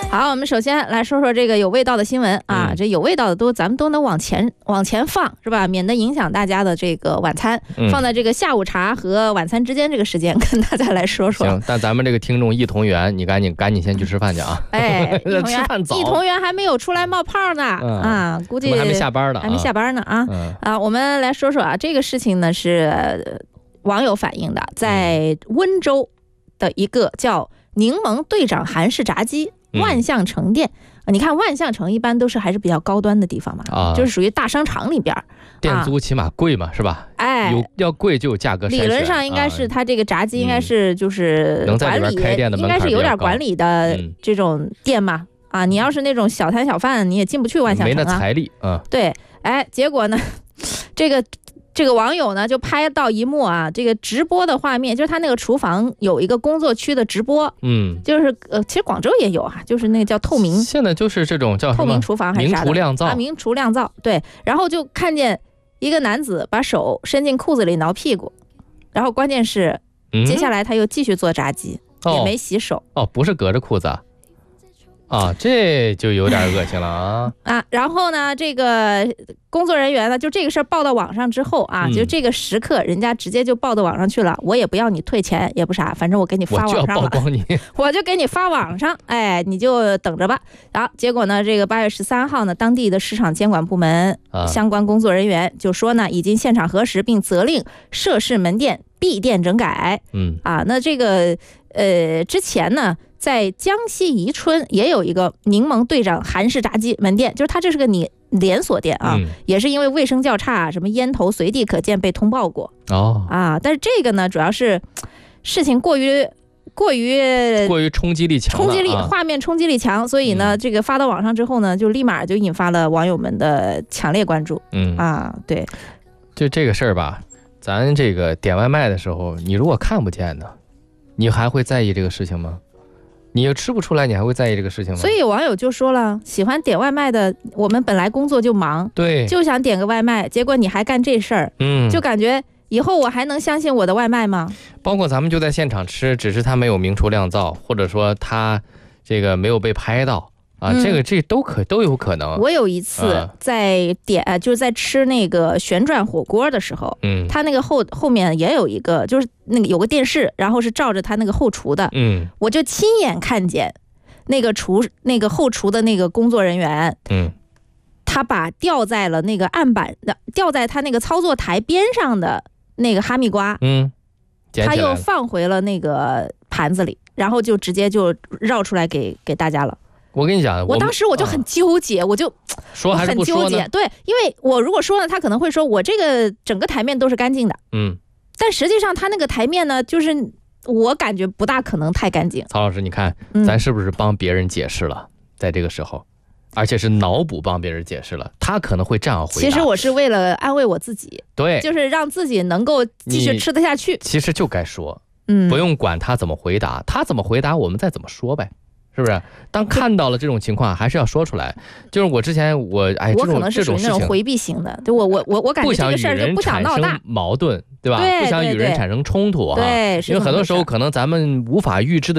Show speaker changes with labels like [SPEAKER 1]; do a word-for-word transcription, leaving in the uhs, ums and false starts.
[SPEAKER 1] 好，我们首先来说说这个有味道的新闻啊，
[SPEAKER 2] 嗯、
[SPEAKER 1] 这有味道的都咱们都能往前往前放，是吧？免得影响大家的这个晚餐，
[SPEAKER 2] 嗯、
[SPEAKER 1] 放在这个下午茶和晚餐之间这个时间，跟大家来说说。
[SPEAKER 2] 行，但咱们这个听众一同源，你赶紧赶紧先去吃饭去啊！
[SPEAKER 1] 哎，一同
[SPEAKER 2] 吃饭早，
[SPEAKER 1] 一同源还没有出来冒泡呢、
[SPEAKER 2] 嗯、
[SPEAKER 1] 啊，估计
[SPEAKER 2] 还没下班呢，
[SPEAKER 1] 还没下班呢啊、
[SPEAKER 2] 嗯、
[SPEAKER 1] 啊！我们来说说啊，这个事情呢是网友反映的，在温州的一个叫柠檬队长韩式炸鸡。万象城店、嗯、你看万象城一般都是还是比较高端的地方嘛，啊、就是属于大商场里边，
[SPEAKER 2] 店租起码贵嘛、啊、是吧？哎，有要贵就有价格筛选。
[SPEAKER 1] 理论上应该是它这个炸鸡应该是就是
[SPEAKER 2] 能在里边开店的门槛比较高，应该是
[SPEAKER 1] 有点管理的这种店嘛、嗯、啊，你要是那种小摊小贩你也进不去万象城啊，
[SPEAKER 2] 没那财力啊。
[SPEAKER 1] 对，哎，结果呢这个这个网友呢就拍到一幕啊，这个直播的画面，就是他那个厨房有一个工作区的直播，
[SPEAKER 2] 嗯，
[SPEAKER 1] 就是呃，其实广州也有啊，就是那个叫透明，
[SPEAKER 2] 现在就是这种叫
[SPEAKER 1] 透明厨房还是啥的，
[SPEAKER 2] 明厨亮灶
[SPEAKER 1] 啊，明厨亮灶，对，然后就看见一个男子把手伸进裤子里挠屁股，然后关键是、嗯、接下来他又继续做炸鸡，哦、也没洗手，
[SPEAKER 2] 哦，不是隔着裤子啊。啊，这就有点恶心了啊！
[SPEAKER 1] 啊，然后呢，这个工作人员呢，就这个事儿报到网上之后啊，嗯、就这个时刻，人家直接就报到网上去了。我也不要你退钱，也不啥，反正我给你发网上了，
[SPEAKER 2] 我就要曝光你，
[SPEAKER 1] 我就给你发网上，哎，你就等着吧。然后结果呢，这个八月十三号呢，当地的市场监管部门、啊、相关工作人员就说呢，已经现场核实并责令涉事门店闭店整改。
[SPEAKER 2] 嗯，
[SPEAKER 1] 啊，那这个呃之前呢。在江西宜春也有一个柠檬队长韩式炸鸡门店，就是它这是个你连锁店啊、嗯，也是因为卫生较差，什么烟头随地可见被通报过
[SPEAKER 2] 哦
[SPEAKER 1] 啊。但是这个呢，主要是事情过于过于
[SPEAKER 2] 过于冲击力强，
[SPEAKER 1] 冲击力、
[SPEAKER 2] 啊、
[SPEAKER 1] 画面冲击力强，所以呢、嗯，这个发到网上之后呢，就立马就引发了网友们的强烈关注。
[SPEAKER 2] 嗯
[SPEAKER 1] 啊，对，
[SPEAKER 2] 就这个事儿吧，咱这个点外卖的时候，你如果看不见呢，你还会在意这个事情吗？你又吃不出来，你还会在意这个事情吗？
[SPEAKER 1] 所以有网友就说了，喜欢点外卖的，我们本来工作就忙，
[SPEAKER 2] 对，
[SPEAKER 1] 就想点个外卖，结果你还干这事儿，
[SPEAKER 2] 嗯，
[SPEAKER 1] 就感觉以后我还能相信我的外卖吗？
[SPEAKER 2] 包括咱们就在现场吃，只是他没有明厨亮灶，或者说他这个没有被拍到啊，嗯、这个这都可都有可能。
[SPEAKER 1] 我有一次在点，呃、就是在吃那个旋转火锅的时候，
[SPEAKER 2] 嗯，
[SPEAKER 1] 他那个后后面也有一个，就是那个有个电视，然后是照着他那个后厨的，
[SPEAKER 2] 嗯，
[SPEAKER 1] 我就亲眼看见那个厨那个后厨的那个工作人员，
[SPEAKER 2] 嗯，
[SPEAKER 1] 他把吊在了那个案板的，吊在他那个操作台边上的那个哈密瓜，
[SPEAKER 2] 嗯，
[SPEAKER 1] 他又放回了那个盘子里，然后就直接就绕出来给给大家了。
[SPEAKER 2] 我跟你讲，
[SPEAKER 1] 我当时我就很纠结，啊、我就
[SPEAKER 2] 说还是不说呢？
[SPEAKER 1] 对，因为我如果说呢，他可能会说我这个整个台面都是干净的，
[SPEAKER 2] 嗯，
[SPEAKER 1] 但实际上他那个台面呢，就是我感觉不大可能太干净。
[SPEAKER 2] 曹老师，你看，咱是不是帮别人解释了？嗯、在这个时候，而且是脑补帮别人解释了，他可能会这样回答。
[SPEAKER 1] 其实我是为了安慰我自己，
[SPEAKER 2] 对，
[SPEAKER 1] 就是让自己能够继续吃得下去。
[SPEAKER 2] 其实就该说，
[SPEAKER 1] 嗯，
[SPEAKER 2] 不用管他怎么回答，他怎么回答，我们再怎么说呗。是不是？当看到了这种情况，还是要说出来。就是我之前我哎，
[SPEAKER 1] 我可能是属于那种回避型的，就我我我我感觉这个事儿就不想闹大
[SPEAKER 2] 矛盾，对吧？
[SPEAKER 1] 对，
[SPEAKER 2] 不想与人产生冲突哈。
[SPEAKER 1] 对，
[SPEAKER 2] 因为很多时候可能咱们无法预知的。